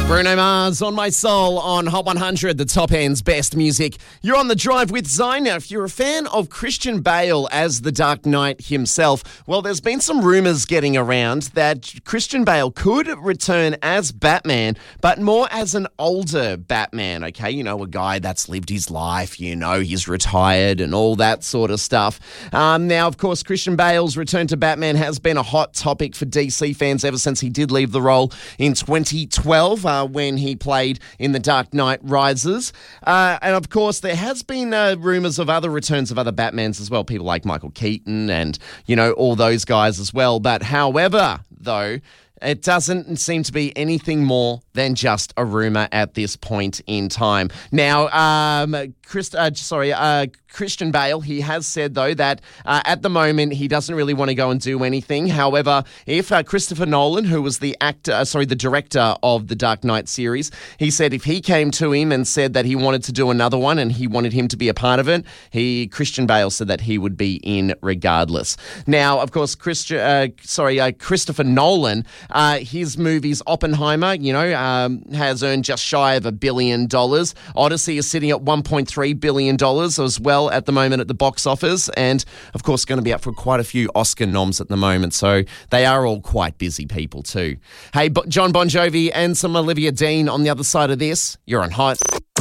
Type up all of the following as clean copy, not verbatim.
Bruno Mars on My Soul on Hot 100, the top end's best music. You're on the drive with Zine. Now, if you're a fan of Christian Bale as the Dark Knight himself, well, there's been some rumours getting around that Christian Bale could return as Batman, but more as an older Batman, okay? You know, a guy that's lived his life, you know, he's retired and all that sort of stuff. Now, of course, Christian Bale's return to Batman has been a hot topic for DC fans ever since he did leave the role in 2012. When he played in The Dark Knight Rises. And, of course, there has been rumours of other returns of other Batmans as well, people like Michael Keaton and, you know, all those guys as well. But, however, though, it doesn't seem to be anything more than just a rumour at this point in time. Now, Christian Bale, he has said, though, that at the moment he doesn't really want to go and do anything. However, if Christopher Nolan, who was the director of the Dark Knight series, he said if he came to him and said that he wanted to do another one and he wanted him to be a part of it, Christian Bale said that he would be in regardless. Now, of course, Christopher Nolan, his movies Oppenheimer, you know, has earned just shy of $1 billion. Odyssey is sitting at $1.3 billion as well at the moment at the box office, and of course going to be up for quite a few Oscar noms at the moment, so they are all quite busy people too. Hey, John Bon Jovi and some Olivia Dean on the other side of this. You're on Hot.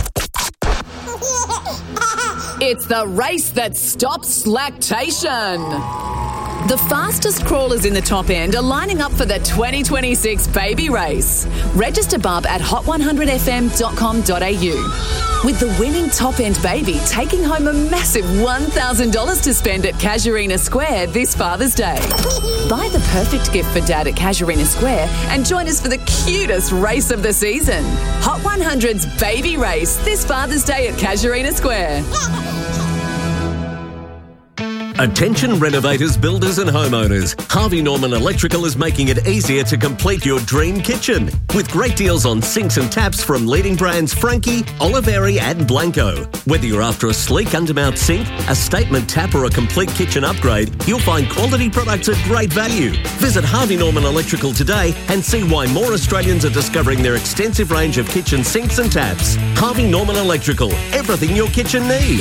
It's the race that stops lactation. The fastest crawlers in the top end are lining up for the 2026 baby race. Register bub at hot100fm.com.au. With the winning top end baby taking home a massive $1,000 to spend at Casuarina Square this Father's Day. Buy the perfect gift for Dad at Casuarina Square and join us for the cutest race of the season. Hot 100's baby race this Father's Day at Casuarina Square. Attention renovators, builders and homeowners. Harvey Norman Electrical is making it easier to complete your dream kitchen. With great deals on sinks and taps from leading brands Franke, Oliveri and Blanco. Whether you're after a sleek undermount sink, a statement tap or a complete kitchen upgrade, you'll find quality products at great value. Visit Harvey Norman Electrical today and see why more Australians are discovering their extensive range of kitchen sinks and taps. Harvey Norman Electrical. Everything your kitchen needs.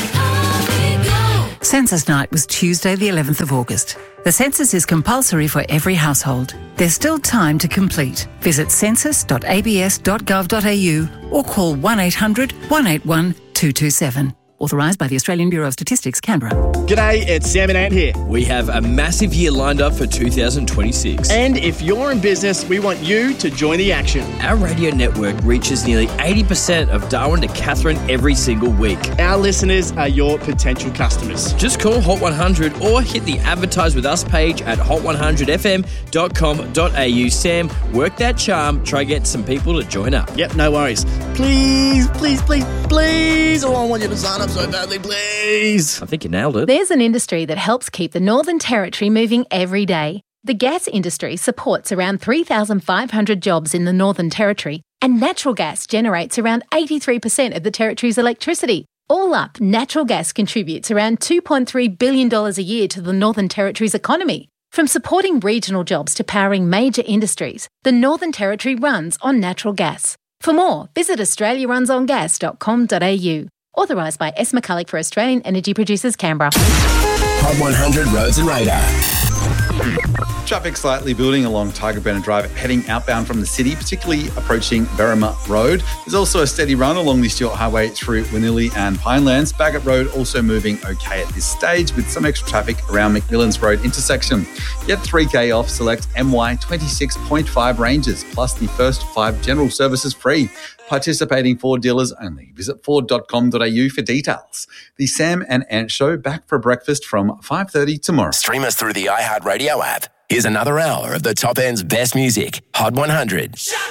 Census night was Tuesday the 11th of August. The census is compulsory for every household. There's still time to complete. Visit census.abs.gov.au or call 1800 181 227. Authorised by the Australian Bureau of Statistics, Canberra. G'day, it's Sam and Ant here. We have a massive year lined up for 2026. And if you're in business, we want you to join the action. Our radio network reaches nearly 80% of Darwin to Katherine every single week. Our listeners are your potential customers. Just call Hot 100 or hit the Advertise With Us page at hot100fm.com.au. Sam, work that charm. Try get some people to join up. Yep, no worries. Please, please, please, please. Oh, I want you to sign up so badly, please. I think you nailed it. There's an industry that helps keep the Northern Territory moving every day. The gas industry supports around 3,500 jobs in the Northern Territory, and natural gas generates around 83% of the Territory's electricity. All up, natural gas contributes around $2.3 billion a year to the Northern Territory's economy. From supporting regional jobs to powering major industries, the Northern Territory runs on natural gas. For more, visit australiarunsongas.com.au. Authorised by S. McCulloch for Australian Energy Producers, Canberra. Hot 100 Roads and Radar. Traffic slightly building along Tiger Brenner Drive heading outbound from the city, particularly approaching Berrima Road. There's also a steady run along the Stewart Highway through Wanilli and Pinelands. Bagot Road also moving okay at this stage with some extra traffic around McMillan's Road intersection. Get 3K off select MY 26.5 ranges plus the first 5 general services free. Participating Ford dealers only. Visit Ford.com.au for details. The Sam and Ant Show back for breakfast from 5:30 tomorrow. Stream us through the iHeartRadio app. Here's another hour of the top end's best music. Hot 100.